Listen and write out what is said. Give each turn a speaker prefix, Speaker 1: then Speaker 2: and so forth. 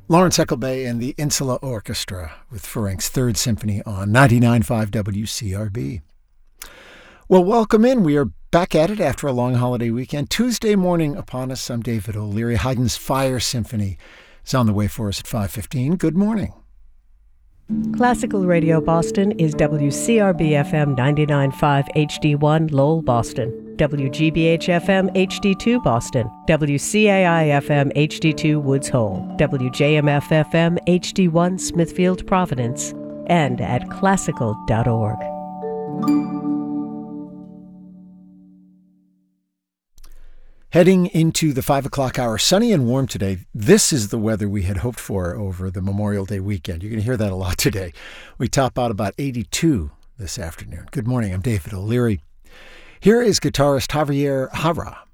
Speaker 1: Lawrence Eckelbey and the Insula Orchestra with Ferencz Third Symphony on 99.5 WCRB. Well, welcome in. We are back at it after a long holiday weekend. Tuesday morning upon us. I'm David O'Leary. Haydn's Fire Symphony is on the way for us at 5:15. Good morning.
Speaker 2: Classical Radio Boston is WCRB-FM 99.5 HD1 Lowell, Boston, WGBH-FM HD2 Boston, WCAI-FM HD2 Woods Hole, WJMF-FM HD1 Smithfield, Providence, and at classical.org.
Speaker 1: Heading into the 5 o'clock hour, sunny and warm today. This is the weather we had hoped for over the Memorial Day weekend. You're going to hear that a lot today. We top out about 82 this afternoon. Good morning. I'm David O'Leary. Here is guitarist Javier Jara